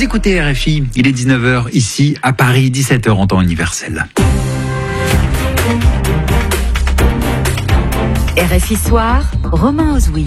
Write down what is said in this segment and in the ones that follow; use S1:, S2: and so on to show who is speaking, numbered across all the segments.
S1: Vous écoutez RFI, il est 19h ici à Paris, 17h en temps universel.
S2: RFI Soir, Romain Ozoui.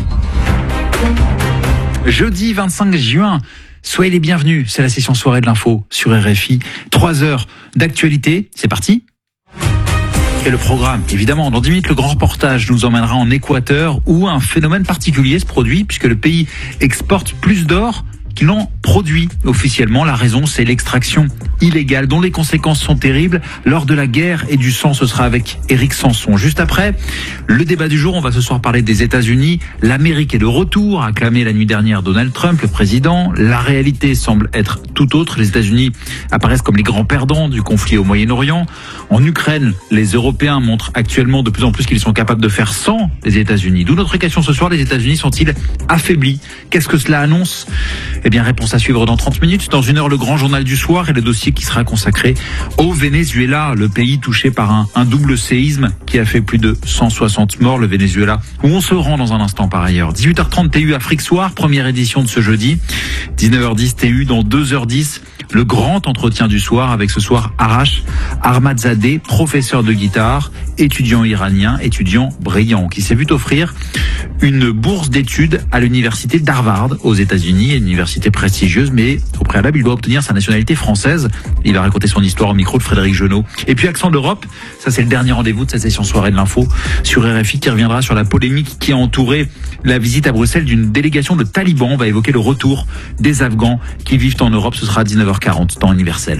S1: Jeudi 25 juin, soyez les bienvenus, c'est la session soirée de l'info sur RFI. 3 heures d'actualité, c'est parti. Et le programme, évidemment, dans 10 minutes, le grand reportage nous emmènera en Équateur où un phénomène particulier se produit puisque le pays exporte plus d'or qu'il en produit officiellement. La raison, c'est l'extraction illégale dont les conséquences sont terribles lors de la guerre et du sang. Ce sera avec Éric Sanson. Juste après, le débat du jour, on va ce soir parler des États-Unis. L'Amérique est de retour, a acclamé la nuit dernière Donald Trump, le président. La réalité semble être tout autre. Les États-Unis apparaissent comme les grands perdants du conflit au Moyen-Orient. En Ukraine, les Européens montrent actuellement de plus en plus qu'ils sont capables de faire sans les États-Unis. D'où notre question ce soir, les États-Unis sont-ils affaiblis? Qu'est-ce que cela annonce? Eh bien, réponse à suivre dans 30 minutes. Dans une heure, le grand journal du soir et le dossier qui sera consacré au Venezuela, le pays touché par un double séisme qui a fait plus de 160 morts. Le Venezuela, où on se rend dans un instant par ailleurs. 18h30 TU Afrique Soir, première édition de ce jeudi. 19h10 TU dans 2h10. Le grand entretien du soir avec ce soir Arash Ahmadzadeh, professeur de guitare, étudiant iranien, étudiant brillant, qui s'est vu offrir une bourse d'études à l'université d'Harvard aux États-Unis, une université prestigieuse, mais au préalable, il doit obtenir sa nationalité française. Il va raconter son histoire au micro de Frédéric Genot. Et puis Accent de l'Europe, ça c'est le dernier rendez-vous de cette session soirée de l'info sur RFI qui reviendra sur la polémique qui a entouré la visite à Bruxelles d'une délégation de talibans. On va évoquer le retour des Afghans qui vivent en Europe. Ce sera à 19h40, temps universel.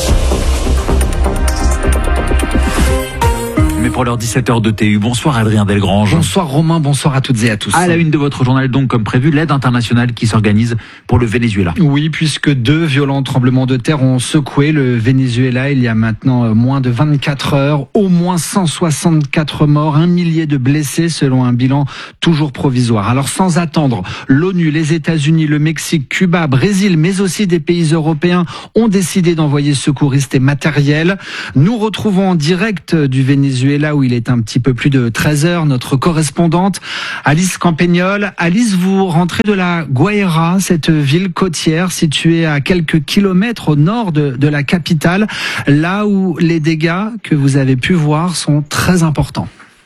S1: Mais pour l'heure 17h de TU, bonsoir Adrien Delgrange.
S3: Bonsoir Romain, bonsoir à toutes et à tous.
S1: À la une de votre journal donc, comme prévu, l'aide internationale qui s'organise pour le Venezuela.
S3: Oui, puisque 2 violents tremblements de terre ont secoué le Venezuela il y a maintenant moins de 24 heures. Au moins 164 morts, 1 millier de blessés selon un bilan toujours provisoire. Alors sans attendre, l'ONU, les États-Unis, le Mexique, Cuba, Brésil, mais aussi des pays européens ont décidé d'envoyer secouristes et matériel. Nous retrouvons en direct du Venezuela où il est un petit peu plus de 13 heures, notre correspondante Alice Campagnol. Alice, vous rentrez de la Guaira, cette ville côtière située à quelques kilomètres au nord de la capitale, là où les dégâts que vous avez pu voir sont très importants.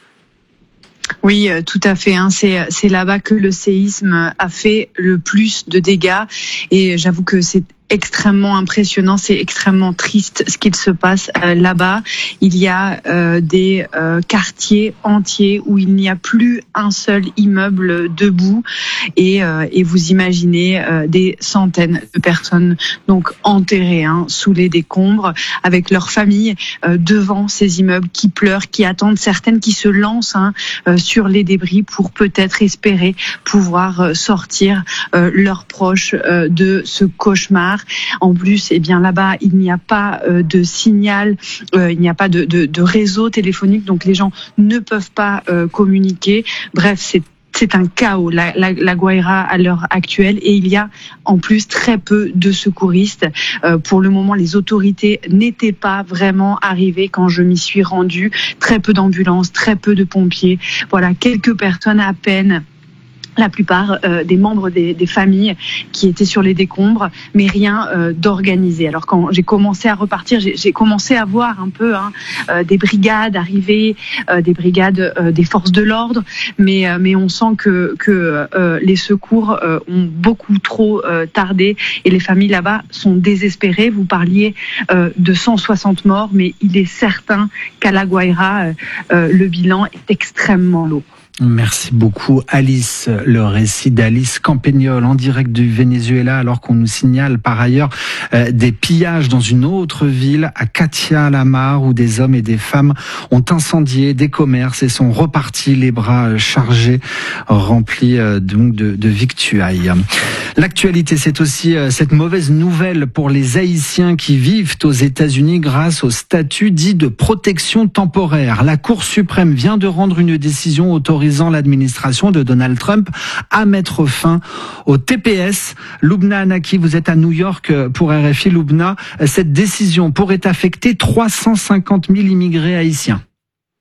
S4: Oui, tout à fait. C'est là-bas que le séisme a fait le plus de dégâts et j'avoue que c'est extrêmement impressionnant, c'est extrêmement triste ce qu'il se passe là-bas. Il y a des quartiers entiers où il n'y a plus un seul immeuble debout et vous imaginez des centaines de personnes donc enterrées sous les décombres avec leurs familles devant ces immeubles qui pleurent, qui attendent, certaines qui se lancent sur les débris pour peut-être espérer pouvoir sortir leurs proches de ce cauchemar. En plus, là-bas, il n'y a pas de signal, il n'y a pas de réseau téléphonique, donc les gens ne peuvent pas communiquer. Bref, c'est un chaos, la Guaira à l'heure actuelle, et il y a en plus très peu de secouristes. Pour le moment, les autorités n'étaient pas vraiment arrivées quand je m'y suis rendue. Très peu d'ambulances, très peu de pompiers. Voilà, quelques personnes à peine. La plupart des membres des familles qui étaient sur les décombres, mais rien d'organisé. Alors quand j'ai commencé à repartir, j'ai commencé à voir un peu des brigades arriver, des brigades des forces de l'ordre, mais on sent que les secours ont beaucoup trop tardé et les familles là-bas sont désespérées. Vous parliez de 160 morts, mais il est certain qu'à la Guaira, le bilan est extrêmement lourd.
S3: Merci beaucoup Alice. Le récit d'Alice Campagnol en direct du Venezuela, alors qu'on nous signale par ailleurs des pillages dans une autre ville, à Catia-la-Mar, où des hommes et des femmes ont incendié des commerces et sont repartis les bras chargés, remplis donc de victuailles. L'actualité, c'est aussi cette mauvaise nouvelle pour les Haïtiens qui vivent aux États-Unis grâce au statut dit de protection temporaire. La Cour suprême vient de rendre une décision autorisant l'administration de Donald Trump à mettre fin au TPS. Loubna Anaki, vous êtes à New York pour RFI. Loubna, cette décision pourrait affecter 350 000 immigrés haïtiens.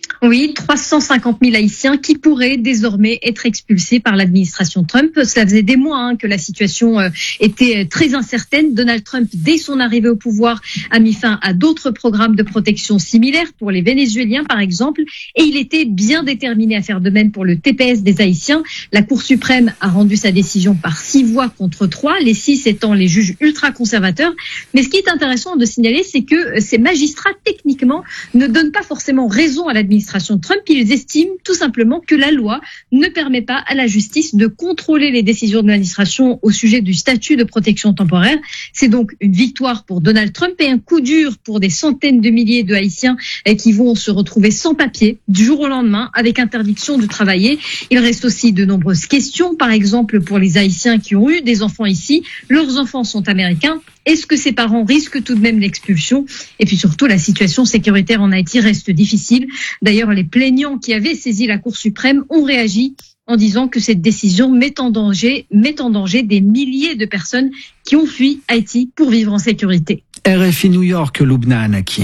S5: Oui, 350 000 Haïtiens qui pourraient désormais être expulsés par l'administration Trump. Cela faisait des mois que la situation était très incertaine. Donald Trump, dès son arrivée au pouvoir, a mis fin à d'autres programmes de protection similaires pour les Vénézuéliens, par exemple, et il était bien déterminé à faire de même pour le TPS des Haïtiens. La Cour suprême a rendu sa décision par 6 voix contre 3, les 6 étant les juges ultra-conservateurs. Mais ce qui est intéressant de signaler, c'est que ces magistrats, techniquement, ne donnent pas forcément raison à l'administration Trump. Ils estiment tout simplement que la loi ne permet pas à la justice de contrôler les décisions de l'administration au sujet du statut de protection temporaire. C'est donc une victoire pour Donald Trump et un coup dur pour des centaines de milliers de Haïtiens qui vont se retrouver sans papier du jour au lendemain avec interdiction de travailler. Il reste aussi de nombreuses questions, par exemple pour les Haïtiens qui ont eu des enfants ici. Leurs enfants sont américains. Est-ce que ces parents risquent tout de même l'expulsion? Et puis surtout, la situation sécuritaire en Haïti reste difficile. D'ailleurs, les plaignants qui avaient saisi la Cour suprême ont réagi en disant que cette décision met en danger des milliers de personnes qui ont fui Haïti pour vivre en sécurité.
S3: RFI New York, Loubna Anaki.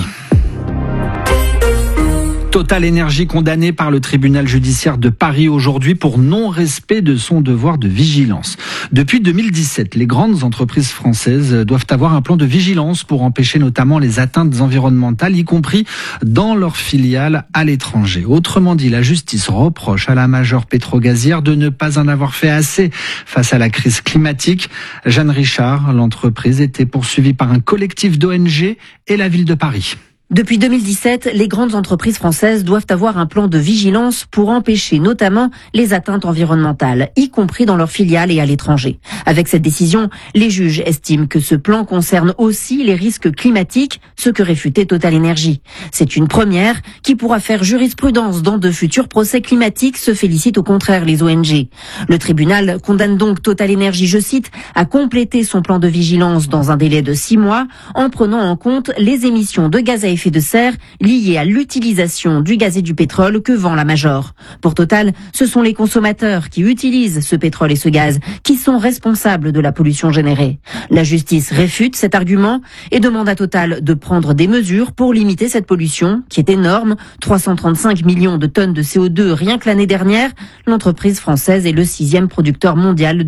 S3: Total Énergie condamné par le tribunal judiciaire de Paris aujourd'hui pour non-respect de son devoir de vigilance. Depuis 2017, les grandes entreprises françaises doivent avoir un plan de vigilance pour empêcher notamment les atteintes environnementales, y compris dans leurs filiales à l'étranger. Autrement dit, la justice reproche à la majeure pétrogazière de ne pas en avoir fait assez face à la crise climatique. Jeanne Richard, l'entreprise était poursuivie par un collectif d'ONG et la ville de Paris.
S6: Depuis 2017, les grandes entreprises françaises doivent avoir un plan de vigilance pour empêcher notamment les atteintes environnementales, y compris dans leurs filiales et à l'étranger. Avec cette décision, les juges estiment que ce plan concerne aussi les risques climatiques, ce que réfutait Total Énergie. C'est une première qui pourra faire jurisprudence dans de futurs procès climatiques, se félicitent au contraire les ONG. Le tribunal condamne donc Total Énergie, je cite, à compléter son plan de vigilance dans un délai de 6 mois en prenant en compte les émissions de gaz à effet de serre liées à l'utilisation du gaz et du pétrole que vend la Major. Pour Total, ce sont les consommateurs qui utilisent ce pétrole et ce gaz qui sont responsables de la pollution générée. La justice réfute cet argument et demande à Total de prendre des mesures pour limiter cette pollution qui est énorme, 335 millions de tonnes de CO2 rien que l'année dernière. L'entreprise française est le 6e producteur mondial